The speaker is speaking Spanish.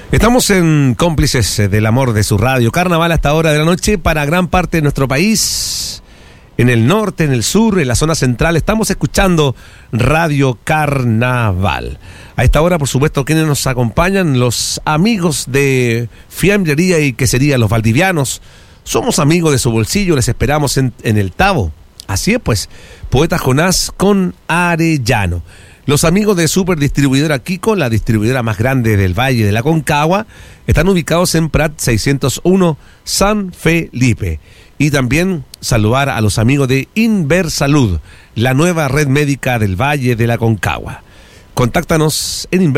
Estamos en Cómplices del Amor de su radio. Carnaval a esta hora de la noche para gran parte de nuestro país. En el norte, en el sur, en la zona central, estamos escuchando Radio Carnaval. A esta hora, por supuesto, quienes nos acompañan, los amigos de Fiambrería y Quesería Los Valdivianos. Somos amigos de su bolsillo, les esperamos en el Tabo. Así es, pues, Poeta Jonás con Arellano. Los amigos de Superdistribuidora Kiko, la distribuidora más grande del Valle de la Concagua, están ubicados en Prat 601, San Felipe. Y también saludar a los amigos de Inversalud, la nueva red médica del Valle de la Concagua. Contáctanos en